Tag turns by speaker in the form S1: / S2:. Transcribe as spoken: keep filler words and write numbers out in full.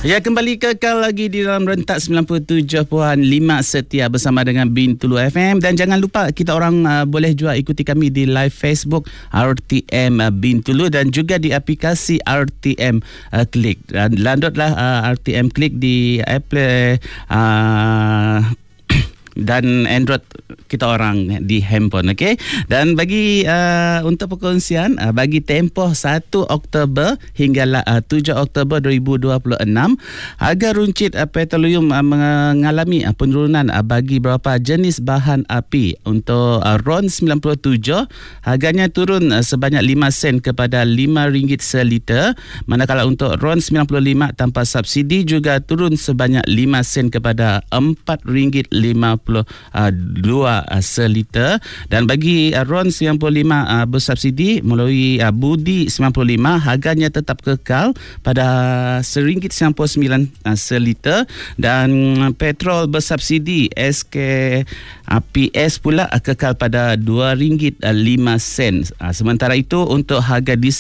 S1: Ya, kembali kekal lagi di dalam rentak sembilan puluh tujuh perpuluhan lima setia bersama dengan Bintulu F M. Dan jangan lupa kita orang uh, boleh juga ikuti kami di live Facebook R T M uh, Bintulu dan juga di aplikasi R T M uh, Klik. Dan downloadlah uh, R T M Klik di Apple uh, dan Android kita orang di handphone, okey. Dan bagi uh, untuk perkongsian uh, bagi tempoh satu Oktober hingga uh, tujuh Oktober dua ribu dua puluh enam, harga runcit uh, petroleum uh, mengalami uh, penurunan uh, bagi beberapa jenis bahan api. Untuk uh, RON sembilan puluh tujuh harganya turun uh, sebanyak lima sen kepada lima ringgit seliter, manakala untuk RON sembilan puluh lima tanpa subsidi juga turun sebanyak lima sen kepada empat ringgit lima puluh dua seliter. Dan bagi uh, RON sembilan puluh lima uh, bersubsidi melalui uh, Budi sembilan puluh lima, harganya tetap kekal pada seringgit sembilan puluh sembilan uh, seliter. Dan uh, petrol bersubsidi S K uh, P S pula uh, kekal pada dua ringgit lima sen. Uh, sementara itu untuk harga diesel